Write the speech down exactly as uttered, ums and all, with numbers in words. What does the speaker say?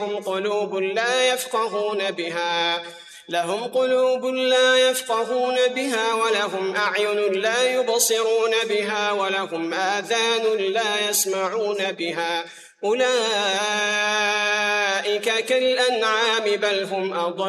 قلوب لا يفقهون بها لهم قلوب لا يفقهون بها ولهم أعين لا يبصرون بها ولهم آذان لا يسمعون بها أولئك كالأنعام بل هم أضل